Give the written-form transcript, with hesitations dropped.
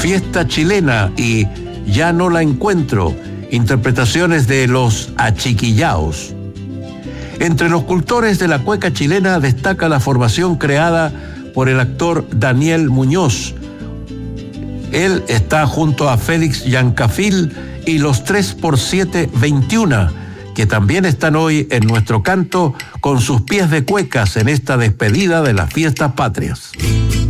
Fiesta Chilena y Ya no la encuentro, interpretaciones de Los Achiquillaos. Entre los cultores de la cueca chilena destaca la formación creada por el actor Daniel Muñoz. Él está junto a Félix Yancafil y los 3x7 21, que también están hoy en nuestro canto con sus pies de cuecas en esta despedida de las fiestas patrias.